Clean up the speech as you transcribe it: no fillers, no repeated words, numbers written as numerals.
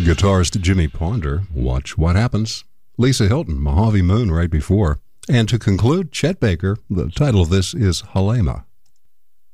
Guitarist Jimmy Ponder, Watch What Happens. Lisa Hilton, Mojave Moon right before. And to conclude, Chet Baker. The title of this is Halema.